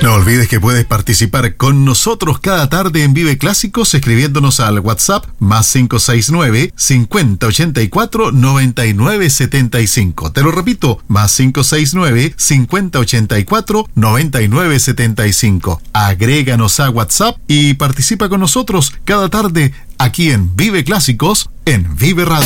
No olvides que puedes participar con nosotros cada tarde en Vive Clásicos escribiéndonos al WhatsApp más 569-5084-9975. Te lo repito, más 569-5084-9975. Agréganos a WhatsApp y participa con nosotros cada tarde aquí en Vive Clásicos en Vive Radio.